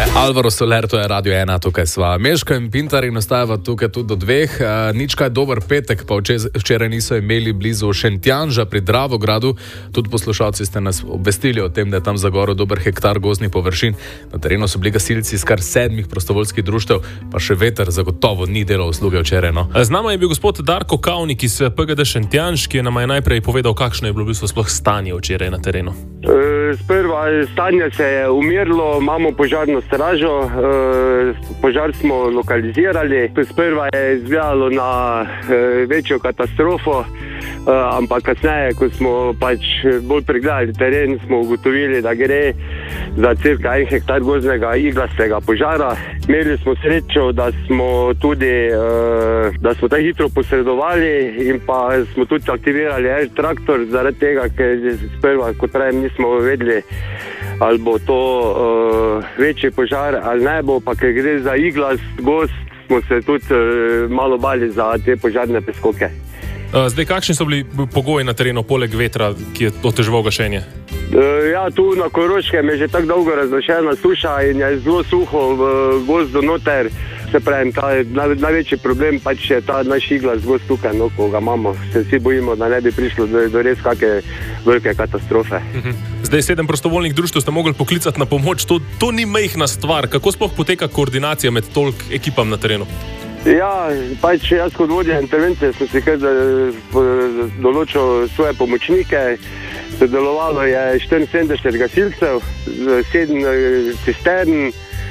Alvaro Soler, to je Radio 1, tukaj sva Meško in Pintar in ostajava tukaj tudi do 2. Nič kaj dober petek, pa včeraj niso imeli blizu Šentjanža pri Dravogradu. Tudi poslušalci ste nas obvestili o tem, da je tam zagorel dober hektar gozdnih površin. Na terenu so bili gasilci iz kar 7 prostovoljskih društev, pa še veter zagotovo ni delal usluge včeraj. No. Z nama je bil gospod Darko Kavnik iz PGD Šentjanž, ki je nam najprej povedal, kakšno je bilo v bistvu sploh stanje včeraj na terenu. Sprva stanje se je umirilo, imamo požarno stražo, požar smo lokalizirali. Sprva je izgledalo na večjo katastrofo, ampak kasneje, ko smo pač bolj pregledali teren, smo ugotovili, da gre za cirka 1 hektar gozdnega iglastega požara. Imeli smo srečo, da smo tako hitro posredovali in pa smo tudi aktivirali traktor, zaradi tega, ker sprva, kot pravim, nismo vedeli, ali bo to večji požar ali ne bo, pa ker gre za iglast gozd, smo se tudi malo bali za te požarne preskoke. Zdaj, kakšni so bili pogoji na terenu, poleg vetra, ki je oteževal gašenje? Tu na Koroškem je že tako dolgo razglašena suša in je zelo suho v gozdu noter. Se pravim, največji problem pač je ta naš iglast gozd tukaj, ko ga imamo. Se vsi bojimo, da ne bi prišlo do res kakšne velike katastrofe. Zdaj 7 prostovoljnih društev ste mogli poklicati na pomoč. To ni majhna stvar. Kako sploh poteka koordinacija med toliko ekipam na terenu? Ja, pač jaz kot vodja intervencije sem si kar določil svoje pomočnike. Sodelovalo je 74 gasilcev, 7 cistern,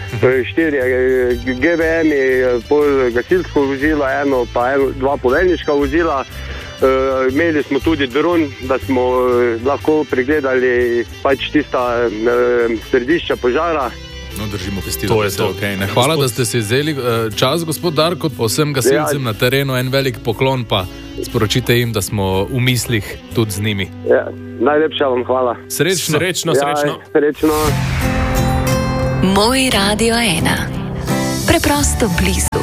4 GVM-i, pol gasilsko vozilo, 2 poveljniška vozila. Imeli smo tudi dron, da smo lahko pregledali pač tista središča požara. No, držimo pesti, da je to okay. Hvala, da ste si vzeli čas, gospod Darko, vsem gasilcem na terenu en velik poklon, pa sporočite jim, da smo v mislih tudi z njimi. Ja, najlepša vam hvala. Srečno. Srečno. Moj Radio 1. Preprosto blizu.